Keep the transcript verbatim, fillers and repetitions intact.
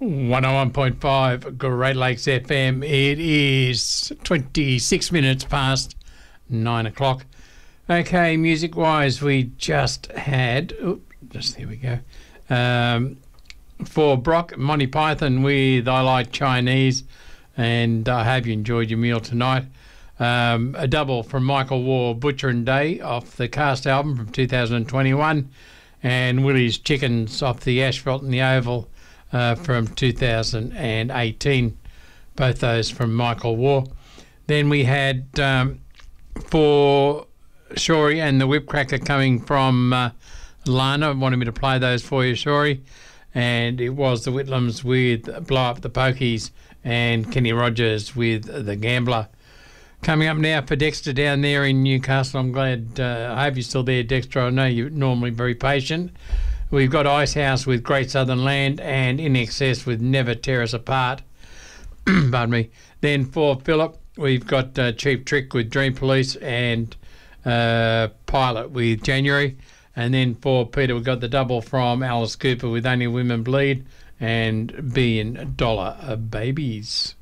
one oh one point five Great Lakes F M. It is twenty-six minutes past nine o'clock. Okay, music-wise, we just had... Oh, just there we go. Um, for Brock, Monty Python with I Like Chinese, and I hope you enjoyed your meal tonight. Um, a double from Michael Waugh, Butcher and Day, off the Cast album from two thousand twenty-one, and Willie's Chickens off the Asphalt and the Oval uh, from two thousand eighteen. Both those from Michael Waugh. Then we had um, for Shorey and the Whipcracker coming from uh, Lana, wanted me to play those for you, Shorey. And it was the Whitlams with Blow Up the Pokies and Kenny Rogers with The Gambler. Coming up now for Dexter down there in Newcastle. I'm glad, uh, I hope you're still there, Dexter. I know you're normally very patient. We've got Icehouse with Great Southern Land and In Excess with Never Tear Us Apart. Pardon me. Then for Philip, we've got uh, Cheap Trick with Dream Police and uh, Pilot with January. And then for Peter, we've got the double from Alice Cooper with Only Women Bleed and Billion Dollar Babies.